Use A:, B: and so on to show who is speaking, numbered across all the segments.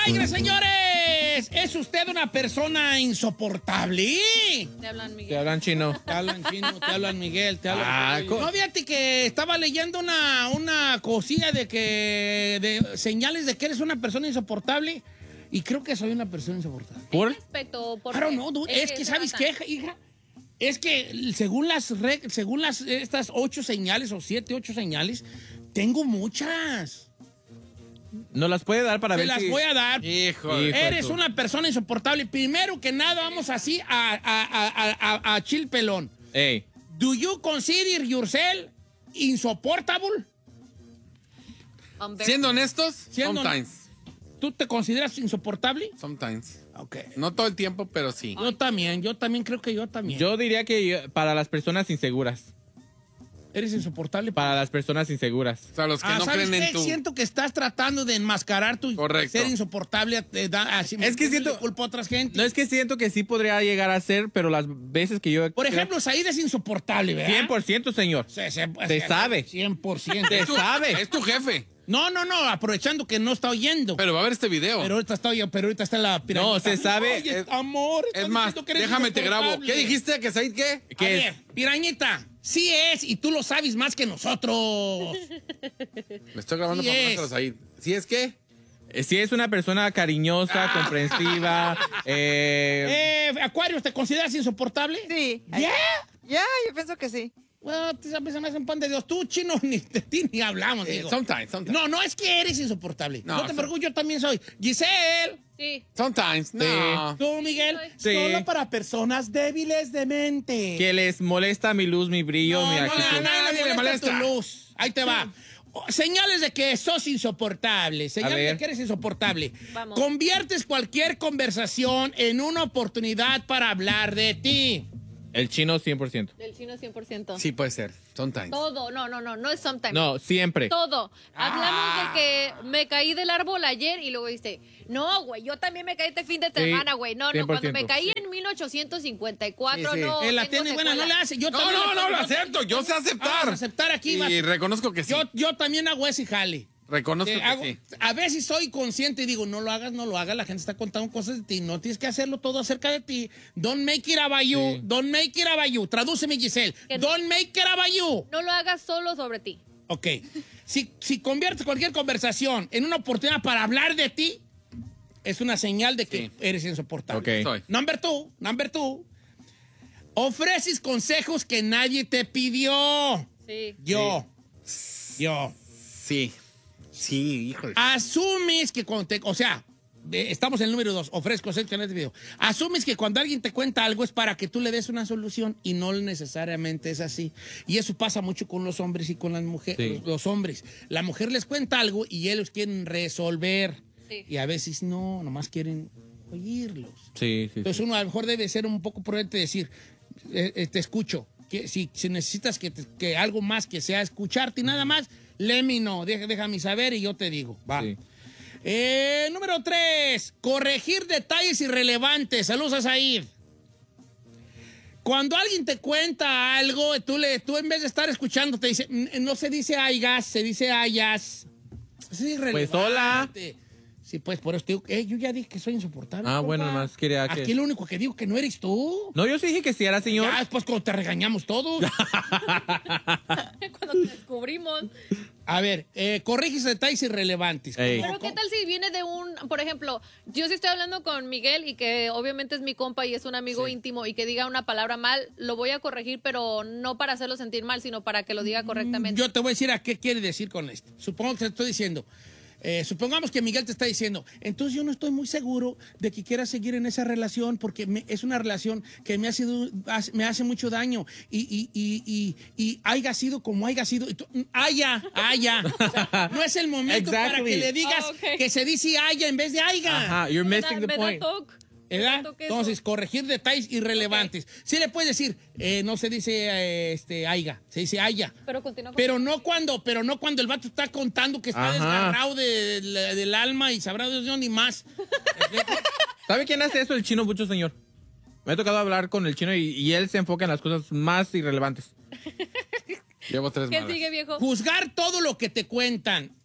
A: aire, señores! ¿Es usted una persona insoportable?
B: Te hablan, Miguel.
C: Te hablan chino.
A: Te hablan chino, te hablan Miguel, te hablan... No, fíjate que estaba leyendo una cosilla de señales de que eres una persona insoportable y creo que soy una persona insoportable.
C: ¿Por?
B: Respecto,
A: Claro, no, es que ¿sabes qué, hija? Es que según estas 8 señales o 7, 8 señales, tengo muchas.
C: ¿No las puede dar para
A: Te
C: ver
A: las
C: si...
A: voy a dar.
D: Híjole.
A: Eres una persona insoportable. Primero que nada, vamos así a chill pelón.
C: Ey.
A: Do you consider yourself insupportable?
D: Siendo honestos,
A: Siendo-
D: sometimes.
A: ¿Tú te consideras insoportable?
D: Sometimes.
A: Ok.
D: No todo el tiempo, pero sí.
A: Yo también creo que yo también.
C: Yo diría que para las personas inseguras.
A: ¿Eres insoportable?
C: Para las personas inseguras.
D: O sea, los que no
A: ¿sabes
D: creen
A: qué?
D: en tu...
A: Siento que estás tratando de enmascarar tu
D: Correcto.
A: ser insoportable.
C: Es que siento-
A: culpa a otras gente.
C: No, es que siento que sí podría llegar a ser, pero las veces que yo...
A: Por ejemplo, Said es insoportable, ¿verdad?
C: 100%, señor.
A: Se
C: sabe.
A: 100%.
C: Se sabe.
D: Es tu jefe.
A: No, aprovechando que no está oyendo.
D: Pero va a ver este video.
A: Pero ahorita está la pirámide.
C: No, se sabe.
A: Oye, amor.
D: Es
A: estás
D: más,
A: diciendo que eres
D: déjame te grabo.
A: insoportable.
D: ¿Qué dijiste? ¿Que Said qué?
A: A
C: ¿Qué
A: ver, pirañita, sí es, y tú lo sabes más que nosotros.
D: Me estoy grabando
A: Sí
D: para
A: es.
D: ponérselo a Said. ¿Sí es qué?
C: Si es una persona cariñosa, comprensiva,
A: Acuario, ¿te consideras insoportable?
E: Sí.
A: ¿Ya?
E: Ya, yo pienso que sí.
A: Bueno, esa persona es un pan de Dios. Tú, chino, ni de ti ni hablamos, digo.
D: Sometimes.
A: No es que eres insoportable.
D: No,
A: No te preocupes, yo también soy. Giselle.
B: Sí.
D: Sometimes. No.
A: Tú, Miguel.
C: Sí.
A: Solo para personas débiles de mente.
C: que les molesta mi luz, mi brillo, mi actitud.
A: Nadie le molesta
D: molesta.
A: tu luz. Ahí te va. Señales de que sos insoportable. Señales
C: ver.
A: de que eres insoportable.
B: Vamos.
A: Conviertes cualquier conversación en una oportunidad para hablar de ti.
C: El chino 100%.
B: Del chino 100%.
D: Sí, puede ser. Sometimes.
B: Todo. No es sometimes.
C: No, siempre.
B: Todo. Hablamos de que me caí del árbol ayer y luego dice, no, güey, yo también me caí este fin de semana, güey. No,
C: 100%.
B: cuando me caí en 1854,
D: Sí, sí.
B: no.
A: La
B: tengo
A: tiene buena, no
B: secuela.
A: le hace. Yo
D: No,
A: también
D: lo acepto. Yo sé aceptar.
A: Vamos a aceptar aquí.
D: Y reconozco que sí.
A: Yo también hago ese jale.
D: Reconozco
A: Que
D: que
A: hago-
D: sí.
A: A veces soy consciente y digo, no lo hagas, la gente está contando cosas de ti, no tienes que hacerlo todo acerca de ti. Don't make it about you,
C: Sí.
A: don't make it about you. Tradúceme, Giselle.
B: Que no-
A: Don't make it about you.
B: No lo hagas solo sobre ti.
A: Ok. Si conviertes cualquier conversación en una oportunidad para hablar de ti, es una señal de que
D: Sí.
A: eres insoportable.
C: Ok.
D: Soy.
A: Number two. Ofreces consejos que nadie te pidió.
B: Sí.
A: Yo.
D: Sí. Sí, híjole.
A: Asumes que cuando estamos en el número 2, ofrezco consejos que nadie te pidió. Asumes que cuando alguien te cuenta algo es para que tú le des una solución y no necesariamente es así. Y eso pasa mucho con los hombres y con las mujeres.
C: Sí.
A: Los hombres. La mujer les cuenta algo y ellos quieren resolver.
B: Sí.
A: Y a veces no, nomás quieren oírlos.
C: Sí.
A: Entonces uno a lo mejor debe ser un poco prudente y decir, te escucho. Que si necesitas que algo más que sea escucharte y nada más, let me know, déjame saber y yo te digo. Va.
C: Sí.
A: Número 3, corregir detalles irrelevantes. Saludos a Said. Cuando alguien te cuenta algo, tú en vez de estar escuchando, te dice, no se dice aigas, se dice ayas. Es irrelevante.
C: Pues, hola.
A: Sí, pues por eso te digo, yo ya dije que soy insoportable.
C: Ah, bueno,
A: compa.
C: nomás quería que...
A: Aquí lo único que digo que no eres tú.
C: No, yo sí dije que sí era, señor.
A: Ya después cuando te regañamos todos.
B: Cuando te descubrimos.
A: A ver, corriges detalles irrelevantes.
C: Ey.
B: Pero ¿qué tal si viene de por ejemplo, yo sí estoy hablando con Miguel y que obviamente es mi compa y es un amigo íntimo y que diga una palabra mal, lo voy a corregir, pero no para hacerlo sentir mal, sino para que lo diga correctamente.
A: Yo te voy a decir a qué quiere decir con esto. Supongo que te estoy diciendo. Supongamos que Miguel te está diciendo, entonces yo no estoy muy seguro de que quieras seguir en esa relación porque es una relación que me hace mucho daño y haya sido como haya sido. Y tú, haya. O sea, no es el momento para
C: Exactly.
A: que le digas
B: Ah, ok.
A: que se dice haya en vez de aiga.
C: Ajá, you're missing the point.
A: ¿Verdad?
B: toque eso.
A: Entonces, corregir detalles irrelevantes. Sí le puedes decir, no se dice aiga, se dice haya.
B: Pero continúa con-
A: Pero no cuando el vato está contando que está
C: Ajá.
A: desgarrado del alma y sabrá Dios ni más.
C: ¿Sabe quién hace eso? El chino mucho, señor. Me ha tocado hablar con el chino y él se enfoca en las cosas más irrelevantes.
D: Llevo 3
B: ¿Qué
D: malas.
B: sigue, viejo?
A: Juzgar todo lo que te cuentan.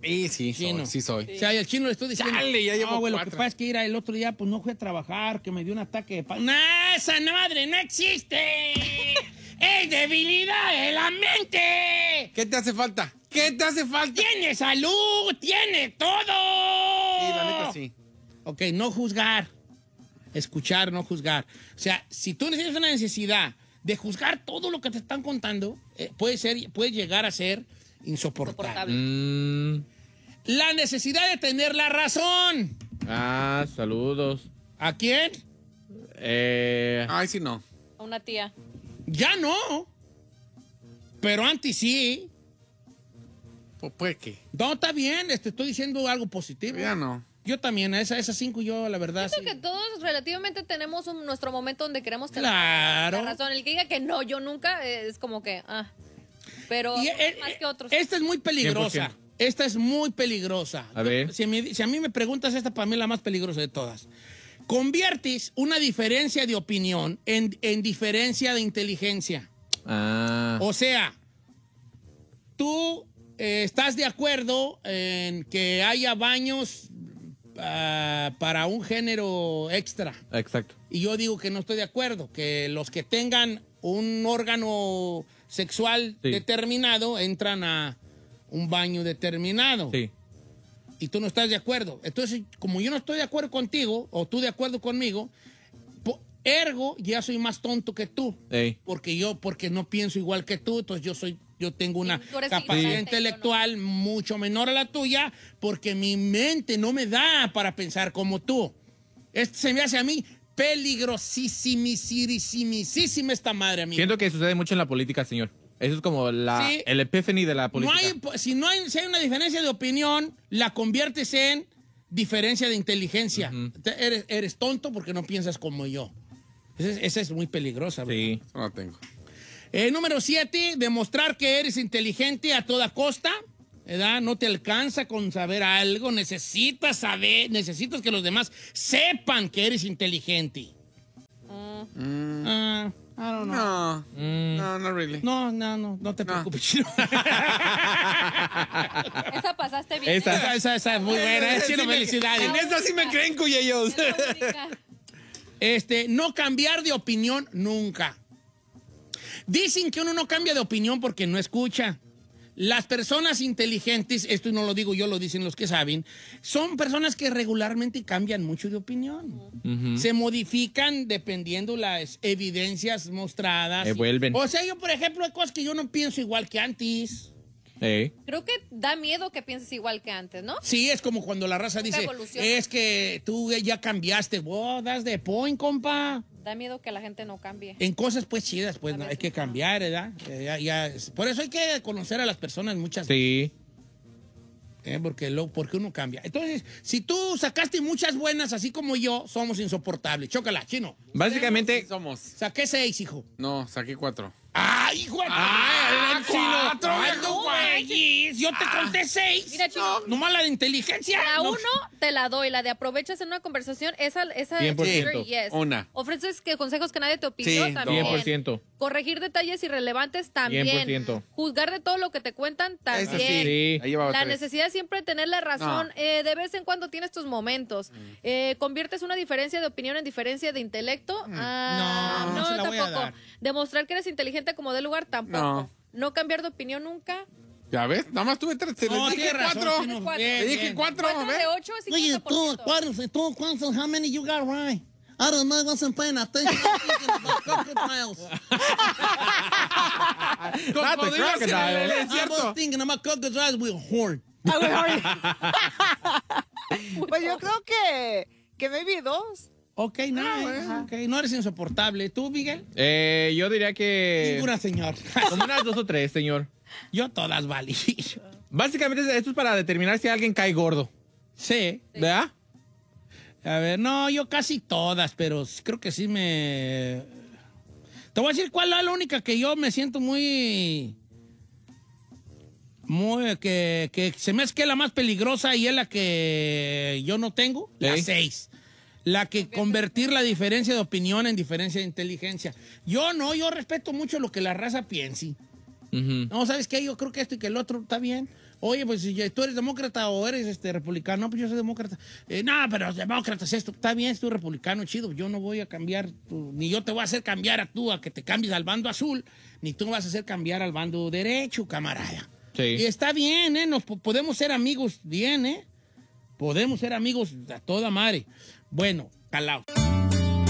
D: Sí,
A: Chino.
D: sí soy.
A: O sea, y al chino le estoy diciendo.
D: Chale, ya llevo
A: no, güey, lo
D: 4.
A: que pasa es que el otro día, pues no fui a trabajar, que me dio un ataque de ¡No, esa madre no existe! ¡Es debilidad de la mente!
D: ¿Qué te hace falta? ¿Qué te hace falta?
A: ¡Tiene salud! ¡Tiene todo!
D: Sí, la neta sí.
A: Ok, no juzgar. Escuchar, no juzgar. O sea, si tú tienes una necesidad de juzgar todo lo que te están contando, puede llegar a ser insoportable. La necesidad de tener la razón.
C: Saludos.
A: ¿A quién?
D: Ay, sí, no.
B: A una tía.
A: Ya no. Pero antes sí.
D: Pues que.
A: No, está bien. Estoy diciendo algo positivo.
D: Ya no.
A: Yo también, a esas 5 yo, la verdad.
B: Siento
A: Sí.
B: que todos relativamente tenemos nuestro momento donde queremos tener
A: Claro.
B: la razón. El que diga que no, yo nunca, es como que, Pero
A: Y,
B: más que otros.
A: Esta es muy peligrosa.
C: 100%.
A: Esta es muy peligrosa.
C: A ver.
A: Si a mí me preguntas, esta para mí es la más peligrosa de todas. Conviertes una diferencia de opinión en diferencia de inteligencia. O sea, tú estás de acuerdo en que haya baños para un género extra.
C: Exacto.
A: Y yo digo que no estoy de acuerdo, que los que tengan un órgano sexual
C: Sí.
A: determinado entran a un baño determinado.
C: Sí.
A: Y tú no estás de acuerdo. Entonces, como yo no estoy de acuerdo contigo, o tú de acuerdo conmigo, ergo, ya soy más tonto que tú.
C: Ey.
A: Porque no pienso igual que tú, entonces yo tengo una
B: tú eres
A: capacidad
B: ignorante,
A: intelectual mucho menor a la tuya, porque mi mente no me da para pensar como tú. Se me hace a mí peligrosísima esta madre, amigo.
C: Siento que sucede mucho en la política, señor. Eso es como
A: Sí.
C: el epiphany de la política.
A: Si hay una diferencia de opinión, la conviertes en diferencia de inteligencia. Eres tonto porque no piensas como yo. Esa es muy peligrosa, ¿verdad?
C: Sí.
D: No la tengo.
A: Número 7, demostrar que eres inteligente a toda costa, ¿verdad? No te alcanza con saber algo, necesitas que los demás sepan que eres inteligente. I don't know.
D: No, no really.
A: No te preocupes, Chino.
B: Esa pasaste bien.
C: Esa.
A: Esa es muy buena, Chino, felicidades.
D: En esta sí me creen, cuyellos.
B: Es la única.
A: No cambiar de opinión nunca. Dicen que uno no cambia de opinión porque no escucha. Las personas inteligentes, esto no lo digo yo, lo dicen los que saben, son personas que regularmente cambian mucho de opinión. Se modifican dependiendo las evidencias mostradas.
C: Vuelven.
A: O sea, yo, por ejemplo, hay cosas que yo no pienso igual que antes.
C: Ey.
B: Creo que da miedo que pienses igual que antes, ¿no?
A: Sí, es como cuando la raza dice,
B: evoluciona.
A: es que tú ya cambiaste. Vos das de point, compa.
B: Da miedo que la gente no cambie.
A: En cosas pues chidas, pues
B: A
A: no, hay
B: veces,
A: que cambiar, ¿verdad? Por eso hay que conocer a las personas muchas veces.
C: Sí.
A: Porque uno cambia. Entonces, si tú sacaste muchas buenas, así como yo, somos insoportables. Chócala, Chino.
C: Básicamente,
D: Somos.
A: Saqué 6, hijo.
D: No, saqué 4.
A: ¡Ay, hijo! ¡Ay,
D: Chino!
A: no, güey! Yo te conté 6.
B: Mira, Chino.
A: Nomás la de inteligencia.
B: La
A: No.
B: 1 te la doy, la de aprovechas en una conversación, esa
C: 100%.
B: yes.
D: Una.
B: Ofreces consejos que nadie te opinó
D: Sí,
B: también.
C: 100%.
B: Corregir detalles irrelevantes también.
C: 100%.
B: Juzgar de todo lo que te cuentan también.
D: Eso sí.
C: Sí.
D: Ahí llevaba
B: La
D: 3.
B: necesidad siempre de tener la razón. De vez en cuando tienes tus momentos. ¿Conviertes una diferencia de opinión en diferencia de intelecto?
A: No se la voy a
B: tampoco.
A: dar.
B: Demostrar que eres inteligente como de lugar, tampoco. No cambiar de opinión nunca.
D: ¿Ya ves? Nada más tuve 3. Te
A: No,
D: dije
A: tienes razón,
D: 4.
A: Chino.
B: Cuatro.
A: Bien,
D: Te dije
A: bien.
D: 4.
B: 4 de 8 es 50%.
A: ¿Cuántos? How many you got right? I don't know, I wasn't paying attention. I was thinking about crocodiles.
D: Cocodrilos en el
A: I
D: desierto.
A: was thinking about crocodiles with a horn.
E: Pues yo creo que maybe 2.
A: Ok, no eres insoportable. ¿Tú, Miguel?
C: Yo diría que...
A: Ninguna, señor.
C: Como unas 2 o 3, señor.
A: Yo todas valí.
C: Básicamente esto es para determinar si alguien cae gordo.
A: Sí.
C: ¿Verdad?
A: A ver, no, yo casi todas, pero creo que sí me... Te voy a decir cuál es la única que yo me siento muy que se me hace que es la más peligrosa y es la que yo no tengo. La
C: ¿Sí?
A: 6. La que convertir la diferencia de opinión en diferencia de inteligencia. Yo respeto mucho lo que la raza piense. No, ¿sabes qué? Yo creo que esto y que el otro está bien. Oye, pues si tú eres demócrata o eres republicano, no, pues yo soy demócrata. No, pero los demócratas esto, está bien, tú republicano, chido, yo no voy a cambiar, ni yo te voy a hacer cambiar a tú, a que te cambies al bando azul, ni tú me vas a hacer cambiar al bando derecho, camarada.
C: Sí.
A: Y está bien, nos podemos ser amigos bien, podemos ser amigos a toda madre. Bueno, calao.